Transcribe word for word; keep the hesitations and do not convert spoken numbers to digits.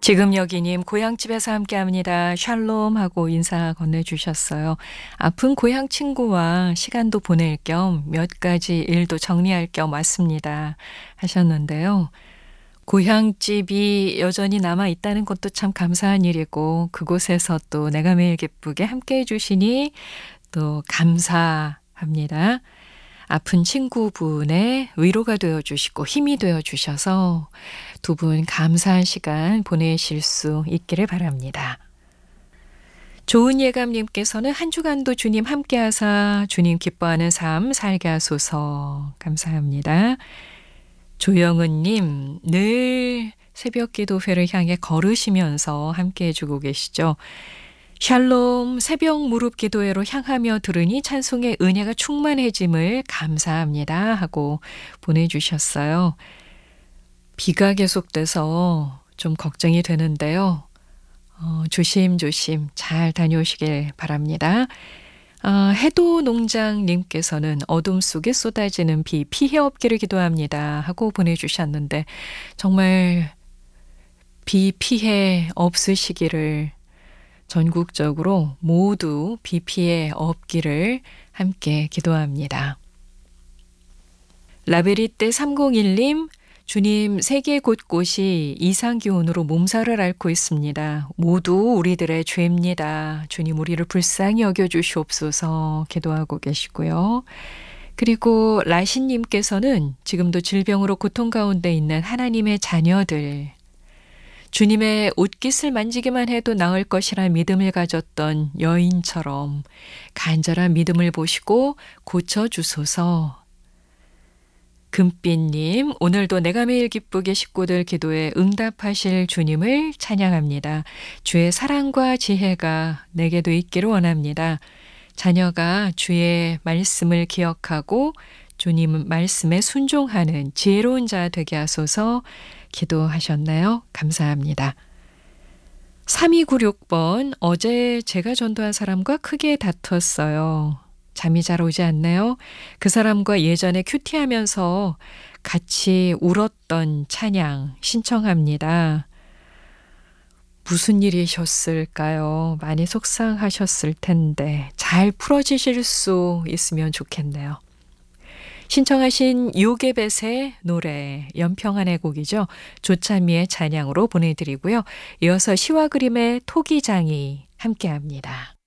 지금 여기님 고향집에서 함께합니다. 샬롬 하고 인사 건네주셨어요. 아픈 고향 친구와 시간도 보낼 겸 몇 가지 일도 정리할 겸 왔습니다 하셨는데요. 고향집이 여전히 남아 있다는 것도 참 감사한 일이고 그곳에서 또 내가 매일 기쁘게 함께해 주시니 또 감사합니다. 아픈 친구분의 위로가 되어 주시고 힘이 되어 주셔서 두 분 감사한 시간 보내실 수 있기를 바랍니다. 좋은 예감님께서는 한 주간도 주님 함께하사 주님 기뻐하는 삶 살게 하소서 감사합니다. 조영은님 늘 새벽 기도회를 향해 걸으시면서 함께해 주고 계시죠. 샬롬 새벽 무릎 기도회로 향하며 들으니 찬송의 은혜가 충만해짐을 감사합니다 하고 보내주셨어요. 비가 계속돼서 좀 걱정이 되는데요. 어, 조심조심 잘 다녀오시길 바랍니다. 아, 해도농장님께서는 어둠 속에 쏟아지는 비 피해 없기를 기도합니다 하고 보내주셨는데 정말 비 피해 없으시기를 전국적으로 모두 비 피해 없기를 함께 기도합니다. 라베리떼 삼공일님 주님 세계 곳곳이 이상기온으로 몸살을 앓고 있습니다. 모두 우리들의 죄입니다. 주님 우리를 불쌍히 여겨주시옵소서 기도하고 계시고요. 그리고 라신님께서는 지금도 질병으로 고통 가운데 있는 하나님의 자녀들 주님의 옷깃을 만지기만 해도 나을 것이란 믿음을 가졌던 여인처럼 간절한 믿음을 보시고 고쳐주소서. 금빛님, 오늘도 내가 매일 기쁘게 식구들 기도에 응답하실 주님을 찬양합니다. 주의 사랑과 지혜가 내게도 있기를 원합니다. 자녀가 주의 말씀을 기억하고 주님 말씀에 순종하는 지혜로운 자 되게 하소서 기도하셨나요? 감사합니다. 삼이구육 번 어제 제가 전도한 사람과 크게 다퉜어요. 잠이 잘 오지 않나요? 그 사람과 예전에 큐티하면서 같이 울었던 찬양 신청합니다. 무슨 일이셨을까요? 많이 속상하셨을 텐데 잘 풀어지실 수 있으면 좋겠네요. 신청하신 요게벳의 노래 연평안의 곡이죠. 조찬미의 찬양으로 보내드리고요. 이어서 시와 그림의 토기장이 함께합니다.